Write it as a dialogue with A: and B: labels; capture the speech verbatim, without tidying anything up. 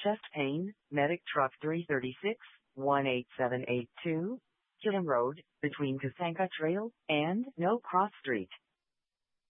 A: chest pain, medic truck three thirty-six, one eight seven eight two, Killam Road, between Kasanka Trail and No Cross Street.